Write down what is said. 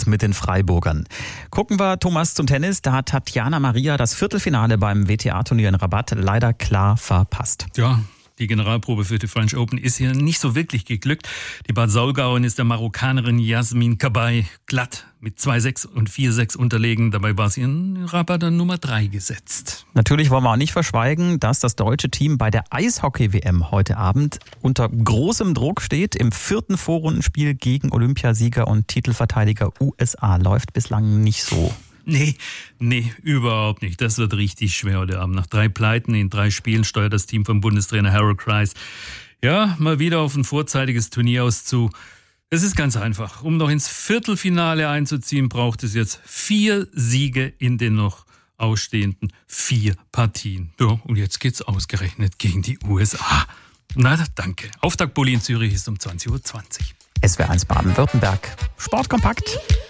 Schluss mit den Freiburgern. Gucken wir, Thomas, zum Tennis. Da hat Tatjana Maria das Viertelfinale beim WTA-Turnier in Rabat leider klar verpasst. Ja, die Generalprobe für die French Open ist hier nicht so wirklich geglückt. Die Bad Saulgauerin ist der Marokkanerin Jasmin Kabay glatt mit 2-6 und 4-6 unterlegen. Dabei war sie in Rabat an Nummer 3 gesetzt. Natürlich wollen wir auch nicht verschweigen, dass das deutsche Team bei der Eishockey-WM heute Abend unter großem Druck steht. Im 4. Vorrundenspiel gegen Olympiasieger und Titelverteidiger USA läuft bislang nicht so. Nee, überhaupt nicht. Das wird richtig schwer heute Abend. Nach 3 Pleiten in 3 Spielen steuert das Team von Bundestrainer Harold Kreis mal wieder auf ein vorzeitiges Turnier aus zu. Es ist ganz einfach. Um noch ins Viertelfinale einzuziehen, braucht es jetzt 4 Siege in den noch ausstehenden 4 Partien. Ja, und jetzt geht's ausgerechnet gegen die USA. Na, danke. Auftaktbully in Zürich ist um 20:20 Uhr. SWR1 Baden-Württemberg. Sportkompakt.